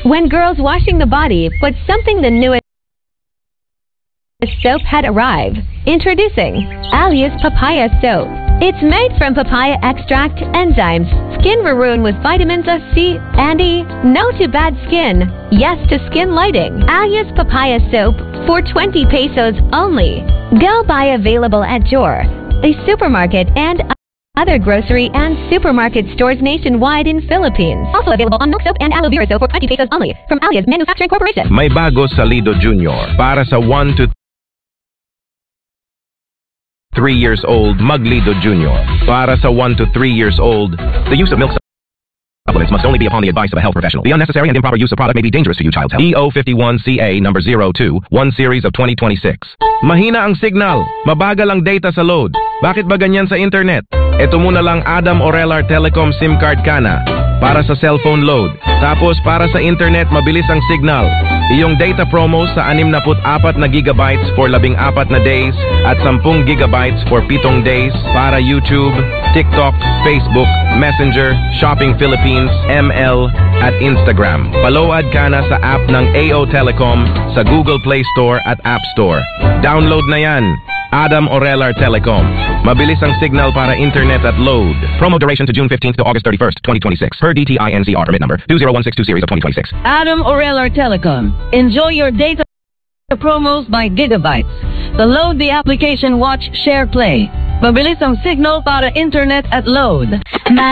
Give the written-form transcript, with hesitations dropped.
When girls washing the body, but something the newest soap had arrived. Introducing Alias Papaya Soap. It's made from papaya extract, enzymes, skin maroon with vitamins C and E. No to bad skin. Yes to skin lighting. Alias Papaya Soap for 20 pesos only. Go buy available at your a supermarket and other grocery and supermarket stores nationwide in Philippines. Also available on milk soap and aloe vera soap for 20 pesos only from Alias Manufacturing Corporation. May bago sa Lido Junior. Para sa 1 to 3 years old, Maglido Junior. Para sa 1 to 3 years old, the use of milk supplements must only be upon the advice of a health professional. The unnecessary and improper use of product may be dangerous to your child's health. EO51CA number 02, 1 series of 2026. Mahina ang signal. Mabagal ang data sa load. Bakit ba ganyan sa internet? Ito muna lang Adam Orelar Telecom SIM card ka na. Para sa cellphone load. Tapos para sa internet, mabilis ang signal. Iyong data promo sa 64 na gigabytes for 14 na days at 10 gigabytes for 7 days para YouTube, TikTok, Facebook, Messenger, Shopping Philippines, ML at Instagram. Paload ka na sa app ng AO Telecom sa Google Play Store at App Store. Download na yan. Adam Orelar Telecom. Mabilis ang signal para internet at load. Promo duration to June 15th to August 31st, 2026. Per DTI NCR permit number 20162 series of 2026. Adam Orelar Telecom. Enjoy your data promos by gigabytes. Load the application, watch, share, play. Mabilis ang signal para internet at load.